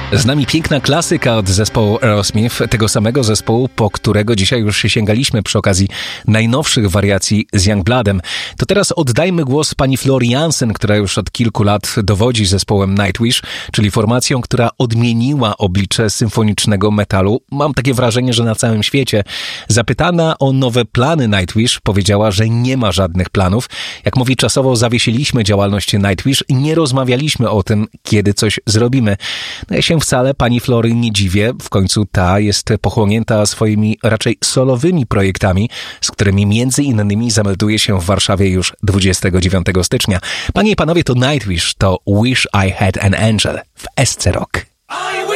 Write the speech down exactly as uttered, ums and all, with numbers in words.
Z nami piękna klasyka od zespołu Aerosmith, tego samego zespołu, po którego dzisiaj już sięgaliśmy przy okazji najnowszych wariacji z Youngbloodem. To teraz oddajmy głos pani Floor Jansen, która już od kilku lat dowodzi zespołem Nightwish, czyli formacją, która odmieniła oblicze symfonicznego metalu. Mam takie wrażenie, że na całym świecie. Zapytana o nowe plany Nightwish, powiedziała, że nie ma żadnych planów. Jak mówi, czasowo zawiesiliśmy działalność Nightwish i nie rozmawialiśmy o tym, kiedy coś zrobimy. No ja się wcale pani Flory nie dziwię. W końcu ta jest pochłonięta swoimi raczej solowymi projektami, z którymi między innymi zamelduje się w Warszawie już dwudziestego dziewiątego stycznia. Panie i panowie, to Nightwish, to Wish I Had an Angel w S C Rock.